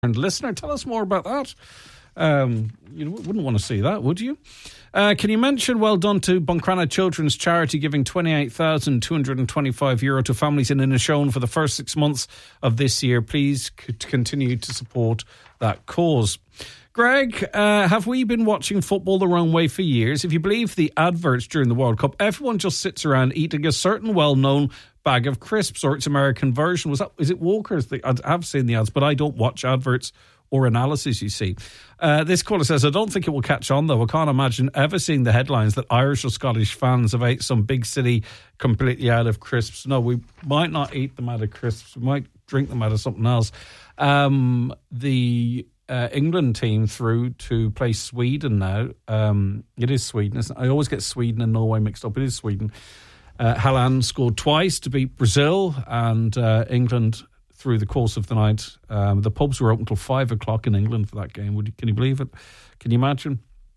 listener. Tell us more about that. You wouldn't want to see that, would you? Can you mention well done to Buncrana Children's Charity giving €28,225 to families in Inishowen for the first 6 months of this year? Please continue to support that cause. Greg, have we been watching football the wrong way for years? If you believe the adverts during the World Cup, everyone just sits around eating a certain well-known bag of crisps or its American version. Is it Walker's? I have seen the ads, but I don't watch adverts or analysis, you see. This caller says, I don't think it will catch on, though. I can't imagine ever seeing the headlines that Irish or Scottish fans have ate some big city completely out of crisps. No, we might not eat them out of crisps. We might drink them out of something else. The England team through to play Sweden now. It is Sweden, isn't it? I always get Sweden and Norway mixed up. It is Sweden. Haaland scored twice to beat Brazil, and England through the course of the night. The pubs were open until 5 o'clock in England for that game. Can you believe it? Can you imagine?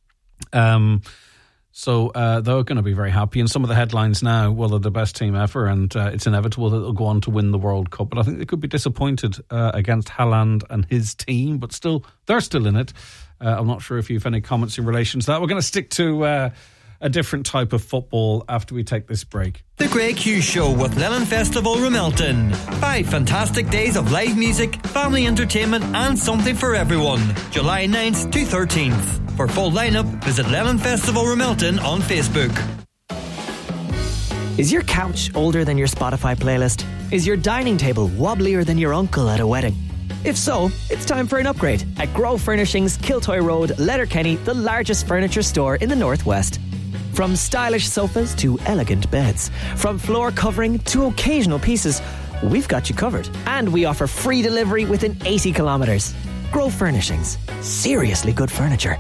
So they're going to be very happy. And some of the headlines now, well, they're the best team ever, and it's inevitable that they'll go on to win the World Cup. But I think they could be disappointed against Haaland and his team, but still, they're still in it. I'm not sure if you have any comments in relation to that. We're going to stick to a different type of football after we take this break. The Greg Hughes Show with Lennon Festival Ramelton. 5 fantastic days of live music, family entertainment and something for everyone. July 9th to 13th. For full lineup, visit Lennon Festival Ramelton on Facebook. Is your couch older than your Spotify playlist? Is your dining table wobblier than your uncle at a wedding? If so, it's time for an upgrade at Grove Furnishings, Kiltoy Road, Letterkenny, the largest furniture store in the Northwest. From stylish sofas to elegant beds, from floor covering to occasional pieces, we've got you covered. And we offer free delivery within 80 kilometres. Grove Furnishings. Seriously good furniture.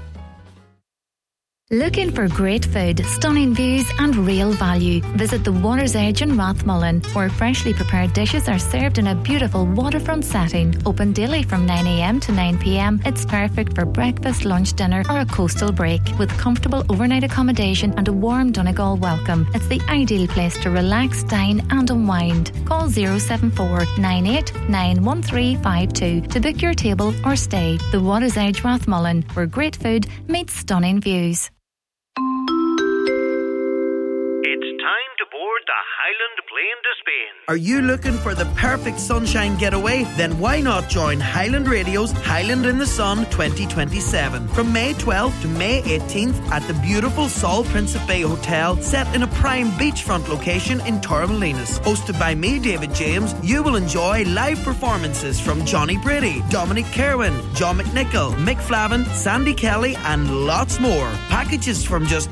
Looking for great food, stunning views and real value? Visit the Water's Edge in Rathmullen, where freshly prepared dishes are served in a beautiful waterfront setting. Open daily from 9 a.m. to 9 p.m. It's perfect for breakfast, lunch, dinner or a coastal break. With comfortable overnight accommodation and a warm Donegal welcome, it's the ideal place to relax, dine and unwind. Call 074 98 91352 to book your table or stay. The Water's Edge Rathmullen, where great food meets stunning views. To board the Highland Plane to Spain. Are you looking for the perfect sunshine getaway? Then why not join Highland Radio's Highland in the Sun 2027 from May 12th to May 18th at the beautiful Sol Principe Hotel, set in a prime beachfront location in Torremolinos. Hosted by me, David James, you will enjoy live performances from Johnny Brady, Dominic Kerwin, John McNichol, Mick Flavin, Sandy Kelly and lots more. Packages from just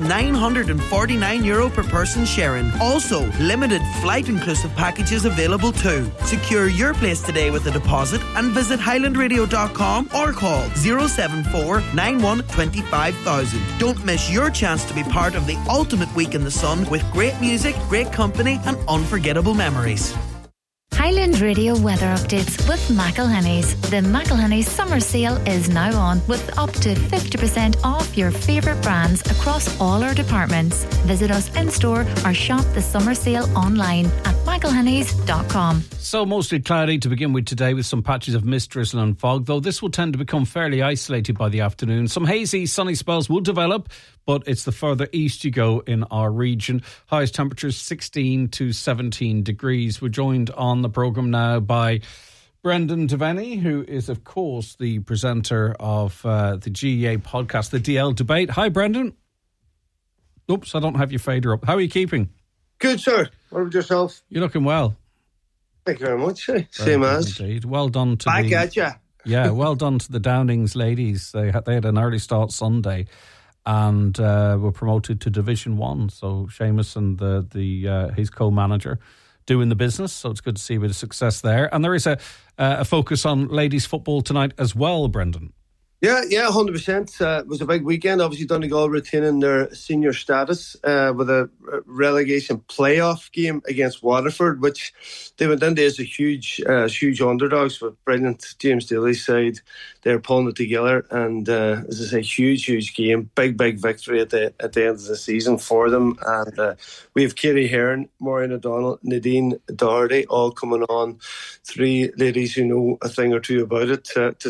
€949 per person sharing. Also, limited flight-inclusive packages available too. Secure your place today with a deposit and visit highlandradio.com or call 074 91 25000. Don't miss your chance to be part of the ultimate week in the sun with great music, great company and unforgettable memories. Highland Radio weather updates with McElhenny's. The McElhenny's summer sale is now on with up to 50% off your favourite brands across all our departments. Visit us in store or shop the summer sale online at McElhenny's.com. So mostly cloudy to begin with today, with some patches of mist, drizzle and fog, though this will tend to become fairly isolated by the afternoon. Some hazy sunny spells will develop, but it's the further east you go in our region. Highest temperatures 16 to 17 degrees. We're joined on the programme now by Brendan Devaney, who is, of course, the presenter of the GEA podcast, the DL Debate. Hi, Brendan. Oops, I don't have your fader up. How are you keeping? Good, sir. What about yourself? You're looking well. Thank you very much. Same as. Indeed. Well done to Back at ya. Yeah, well done to the Downings ladies. They had an early start Sunday and were promoted to Division 1. So Seamus and his co-manager doing the business. So it's good to see a bit of success there. And there is a focus on ladies football tonight as well, Brendan. Yeah, 100%. It was a big weekend. Obviously, Donegal retaining their senior status with a relegation playoff game against Waterford, which they went into as a huge underdogs with brilliant James Daly's side. They're pulling it together, and as I say, huge game, big victory at the end of the season for them. And we have Katie Hearn, Maureen O'Donnell, Nadine Doherty, all coming on. 3 ladies who know a thing or two about it to